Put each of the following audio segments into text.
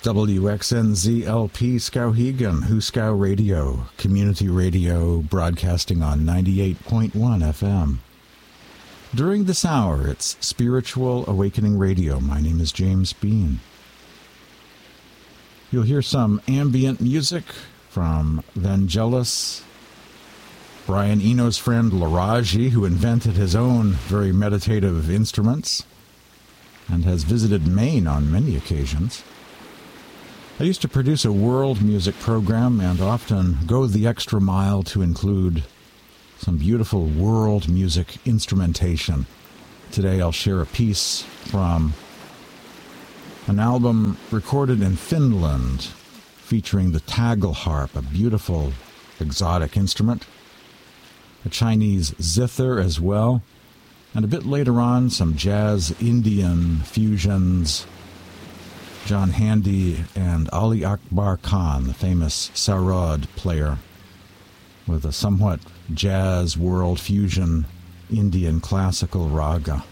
WXNZLP Skowhegan, Huskow Radio, community radio broadcasting on 98.1 FM. During this hour, it's Spiritual Awakening Radio. My name is James Bean. You'll hear some ambient music from Vangelis, Brian Eno's friend Laraji, who invented his own very meditative instruments and has visited Maine on many occasions. I used to produce a world music program and often go the extra mile to include some beautiful world music instrumentation. Today I'll share a piece from an album recorded in Finland featuring the tagelharp, a beautiful exotic instrument, a Chinese zither as well, and a bit later on some jazz Indian fusions, John Handy and Ali Akbar Khan, the famous sarod player, with a somewhat jazz world fusion Indian classical raga.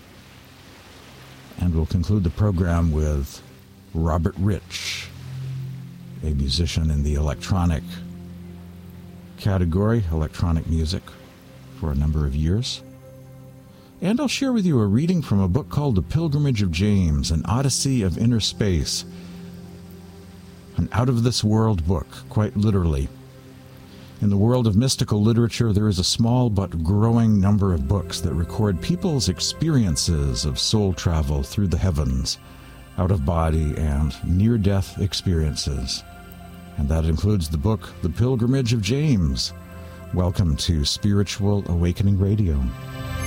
And we'll conclude the program with Robert Rich, a musician in the electronic category, electronic music, for a number of years. And I'll share with you a reading from a book called The Pilgrimage of James, an Odyssey of Inner Space. An out-of-this-world book, quite literally. In the world of mystical literature, there is a small but growing number of books that record people's experiences of soul travel through the heavens, out-of-body and near-death experiences. And that includes the book The Pilgrimage of James. Welcome to Spiritual Awakening Radio.